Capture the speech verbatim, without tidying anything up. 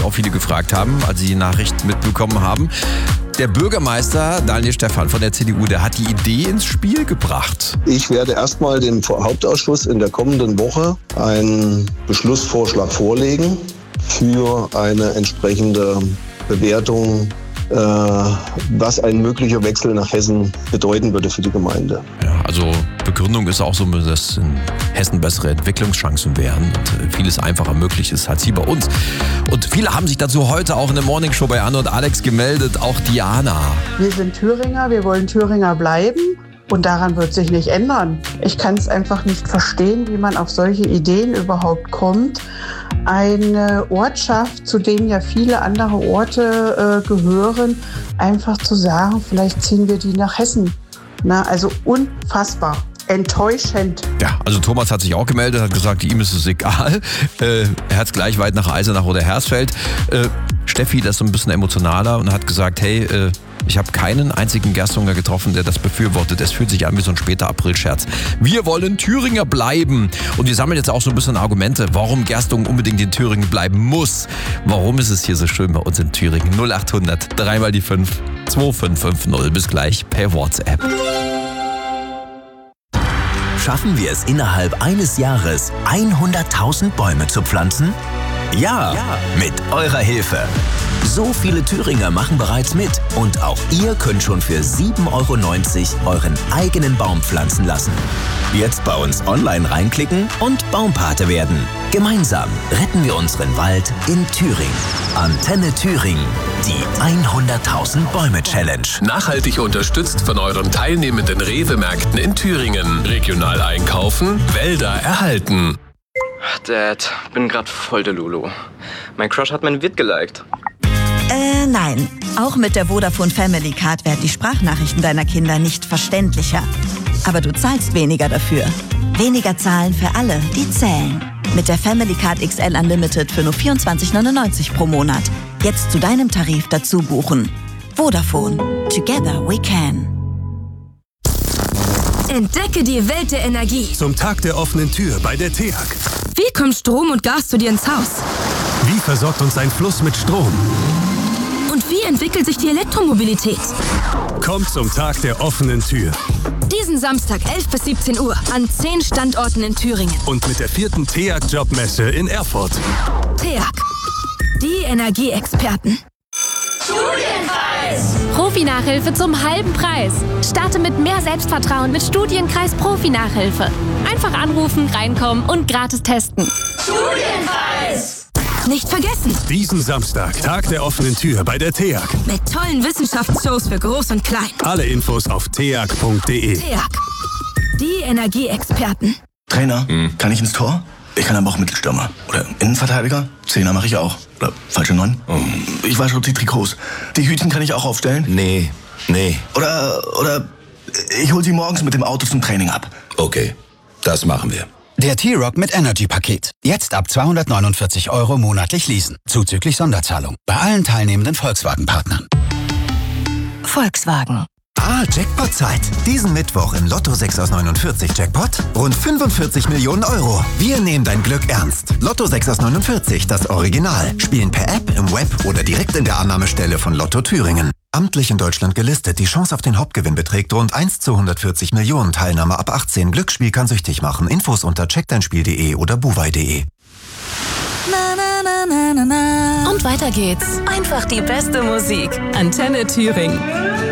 auch viele gefragt haben, als sie die Nachricht mitbekommen haben. Der Bürgermeister Daniel Stephan von der C D U, der hat die Idee ins Spiel gebracht. Ich werde erstmal dem Hauptausschuss in der kommenden Woche einen Beschlussvorschlag vorlegen für eine entsprechende Bewertung, äh, was ein möglicher Wechsel nach Hessen bedeuten würde für die Gemeinde. Ja, also Begründung ist auch so, dass in Hessen bessere Entwicklungschancen wären und vieles einfacher möglich ist als hier bei uns. Und viele haben sich dazu heute auch in der Morningshow bei Anne und Alex gemeldet, auch Diana. Wir sind Thüringer, wir wollen Thüringer bleiben. Und daran wird sich nicht ändern. Ich kann es einfach nicht verstehen, wie man auf solche Ideen überhaupt kommt. Eine Ortschaft, zu denen ja viele andere Orte äh, gehören, einfach zu sagen, vielleicht ziehen wir die nach Hessen. Na, also unfassbar. Enttäuschend. Ja, also Thomas hat sich auch gemeldet, hat gesagt, ihm ist es egal. Äh, er hat es gleich weit nach Eisenach oder Hersfeld. Äh, Steffi, das ist so ein bisschen emotionaler und hat gesagt, hey, äh, ich habe keinen einzigen Gerstunger getroffen, der das befürwortet. Es fühlt sich an wie so ein später Aprilscherz. Wir wollen Thüringer bleiben. Und wir sammeln jetzt auch so ein bisschen Argumente, warum Gerstungen unbedingt in Thüringen bleiben muss. Warum ist es hier so schön bei uns in Thüringen? null acht hundert, dreimal die fünf, zwei fünf fünf null. Bis gleich per WhatsApp. Schaffen wir es innerhalb eines Jahres, hunderttausend Bäume zu pflanzen? Ja, ja, mit eurer Hilfe. So viele Thüringer machen bereits mit und auch ihr könnt schon für sieben Euro neunzig euren eigenen Baum pflanzen lassen. Jetzt bei uns online reinklicken und Baumpate werden. Gemeinsam retten wir unseren Wald in Thüringen. Antenne Thüringen, die hunderttausend Bäume Challenge. Nachhaltig unterstützt von euren teilnehmenden Rewe-Märkten in Thüringen. Regional einkaufen, Wälder erhalten. Dad, bin grad voll der Lulu. Mein Crush hat mein Vid geliked. Äh, nein. Auch mit der Vodafone Family Card werden die Sprachnachrichten deiner Kinder nicht verständlicher. Aber du zahlst weniger dafür. Weniger zahlen für alle, die zählen. Mit der Family Card X L Unlimited für nur vierundzwanzig neunundneunzig pro Monat. Jetzt zu deinem Tarif dazu buchen. Vodafone. Together we can. Entdecke die Welt der Energie. Zum Tag der offenen Tür bei der T E A G. Wie kommt Strom und Gas zu dir ins Haus? Wie versorgt uns ein Fluss mit Strom? Und wie entwickelt sich die Elektromobilität? Kommt zum Tag der offenen Tür. Diesen Samstag elf bis siebzehn Uhr an zehn Standorten in Thüringen. Und mit der vierten T E A G Jobmesse in Erfurt. T E A G. Die Energieexperten. Studienkreis! Profi-Nachhilfe zum halben Preis. Starte mit mehr Selbstvertrauen mit Studienkreis Profi-Nachhilfe. Einfach anrufen, reinkommen und gratis testen. Studienkreis! Nicht vergessen! Diesen Samstag, Tag der offenen Tür bei der T E A G. Mit tollen Wissenschaftsshows für Groß und Klein. Alle Infos auf t a g punkt d e. T E A G. Die Energieexperten. Trainer, hm. kann ich ins Tor? Ich kann aber auch Mittelstürmer. Oder Innenverteidiger? Zehner mache ich auch. Oder falsche Neun? Oh. Ich wasche die Trikots. Die Hütchen kann ich auch aufstellen? Nee, nee. Oder, oder ich hol sie morgens mit dem Auto zum Training ab. Okay, das machen wir. Der T-Rock mit Energy-Paket. Jetzt ab zweihundertneunundvierzig Euro monatlich leasen. Zuzüglich Sonderzahlung. Bei allen teilnehmenden Volkswagen-Partnern. Volkswagen. Ah, Jackpot-Zeit. Diesen Mittwoch im Lotto sechs aus neunundvierzig Jackpot rund fünfundvierzig Millionen Euro. Wir nehmen dein Glück ernst. Lotto sechs aus neunundvierzig, das Original. Spielen per App, im Web oder direkt in der Annahmestelle von Lotto Thüringen. Amtlich in Deutschland gelistet. Die Chance auf den Hauptgewinn beträgt rund eins zu hundertvierzig Millionen. Teilnahme ab achtzehn. Glücksspiel kann süchtig machen. Infos unter check dein spiel punkt de oder buwei punkt de. Na, na, na, na, na, na. Und weiter geht's. Einfach die beste Musik. Antenne Thüringen.